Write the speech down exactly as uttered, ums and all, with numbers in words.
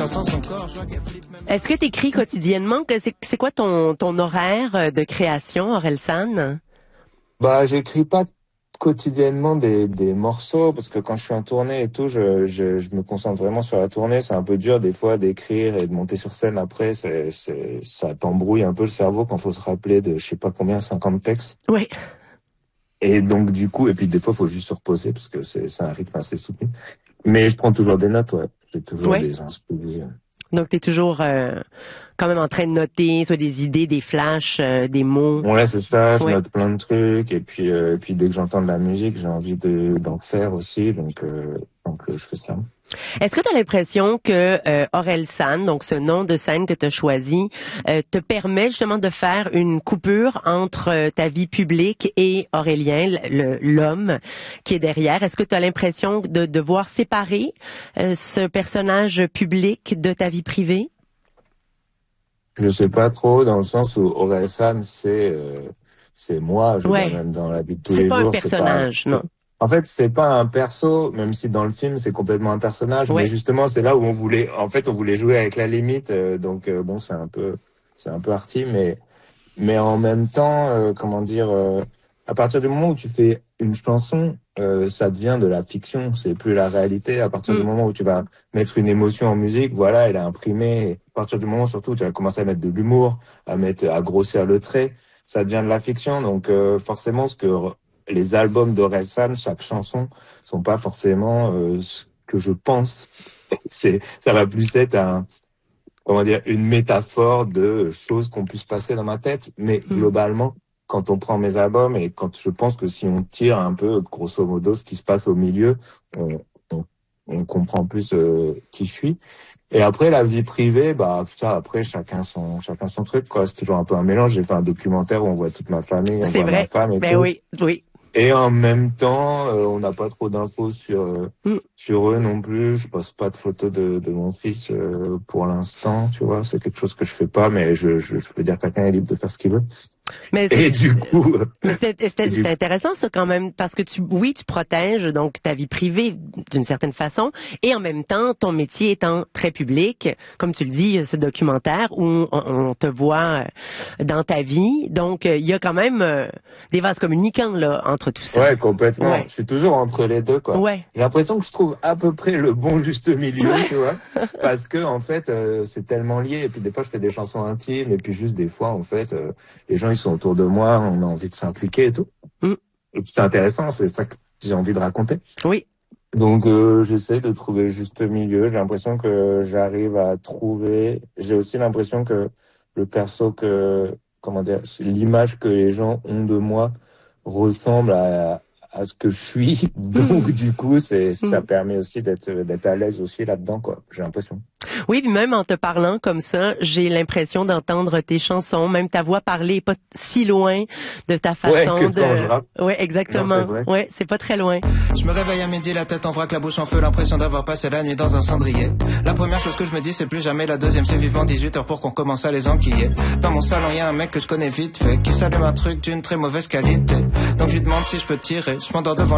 chansons, son corps, je vois qu'elle flippe même. Est-ce que tu écris quotidiennement? Que C'est, c'est quoi ton, ton horaire de création, Orelsan? Bah, j'écris pas quotidiennement des, des morceaux parce que quand je suis en tournée et tout, je, je, je me concentre vraiment sur la tournée. C'est un peu dur des fois d'écrire et de monter sur scène après. C'est, c'est, ça t'embrouille un peu le cerveau quand faut se rappeler de je sais pas combien, cinquante textes. Oui. Et donc du coup, et puis des fois faut juste se reposer parce que c'est, c'est un rythme assez soutenu. Mais je prends toujours des notes, ouais. J'ai toujours Ouais. des inspirations. Donc, tu es toujours euh, quand même en train de noter soit des idées, des flashs, euh, des mots. Ouais, c'est ça. Je Ouais. note plein de trucs et puis euh, et puis dès que j'entends de la musique, j'ai envie de d'en faire aussi. Donc euh, donc euh, je fais ça. Est-ce que tu as l'impression que euh, Orelsan, donc ce nom de scène que tu as choisi, euh, te permet justement de faire une coupure entre euh, ta vie publique et Aurélien, le, l'homme qui est derrière? Est-ce que tu as l'impression de devoir séparer euh, ce personnage public de ta vie privée? Je sais pas trop dans le sens où Orelsan c'est euh, c'est moi. Je veux Ouais. dire, même dans la vie de tous C'est les pas jours. un personnage, c'est pas, non. c'est- En fait, c'est pas un perso, même si dans le film c'est complètement un personnage. Ouais. Mais justement, c'est là où on voulait, en fait, on voulait jouer avec la limite. euh, donc euh, bon, c'est un peu, c'est un peu arty, mais mais en même temps, euh, comment dire, euh, à partir du moment où tu fais une chanson, euh, ça devient de la fiction. C'est plus la réalité. À partir Mm. du moment où tu vas mettre une émotion en musique, voilà, elle est imprimée. Et à partir du moment surtout où tu vas commencer à mettre de l'humour, à mettre, à grossir le trait, ça devient de la fiction. Donc euh, forcément, ce que les albums d'Orelsan, chaque chanson, sont pas forcément euh, ce que je pense. C'est, ça va plus être un, comment dire, une métaphore de choses qu'on puisse passer dans ma tête. Mais Mm. globalement, quand on prend mes albums et quand je pense que si on tire un peu, grosso modo, ce qui se passe au milieu, on, on, on comprend plus euh, qui je suis. Et après, la vie privée, bah, ça, après, chacun son, chacun son truc, quoi. C'est toujours un peu un mélange. J'ai fait un documentaire où on voit toute ma famille, on C'est voit vrai. ma femme et Ben tout. oui, oui. Et en même temps, euh, on n'a pas trop d'infos sur euh, Mm. sur eux non plus. Je poste pas de photos de, de mon fils euh, pour l'instant, tu vois. C'est quelque chose que je fais pas, mais je je, je veux dire, chacun est libre de faire ce qu'il veut. Mais Et du coup, Mais c'est, c'est, Et du- c'est intéressant ça quand même parce que tu, oui, tu protèges donc ta vie privée d'une certaine façon et en même temps ton métier étant très public, comme tu le dis, ce documentaire où on, on te voit euh, dans ta vie, donc euh, il y a quand même euh, des vases communicants là entre tout ça. ouais, complètement. Ouais. Je suis toujours entre les deux, quoi. Ouais. J'ai l'impression que je trouve à peu près le bon juste milieu, Ouais. tu vois, parce que en fait, euh, c'est tellement lié. Et puis des fois, je fais des chansons intimes, et puis juste des fois, en fait, euh, les gens ils sont autour de moi, on a envie de s'impliquer et tout. Mm. Et puis c'est intéressant, c'est ça que j'ai envie de raconter. Oui. Donc euh, j'essaie de trouver le juste milieu. J'ai l'impression que j'arrive à trouver. J'ai aussi l'impression que le perso que, comment dire, l'image que les gens ont de moi ressemble à à ce que je suis. Donc du coup, c'est ça Mm. permet aussi d'être d'être à l'aise aussi là-dedans, quoi. J'ai l'impression. Oui, puis même en te parlant comme ça, j'ai l'impression d'entendre tes chansons, même ta voix parler est pas si loin de ta façon Ouais, que de. quand je rappe. Ouais, Non, exactement. c'est vrai. Ouais, c'est pas très loin. Je me réveille à midi, la tête en vrac, la bouche en feu, l'impression d'avoir passé la nuit dans un cendrier. La première chose que je me dis, c'est plus jamais. La deuxième, c'est vivement dix-huit heures pour qu'on commence à les enquiller. Dans mon salon, y a un mec que je connais vite fait, qui s'allume un truc d'une très mauvaise qualité. Donc je lui demande si je peux tirer. Je m'endors devant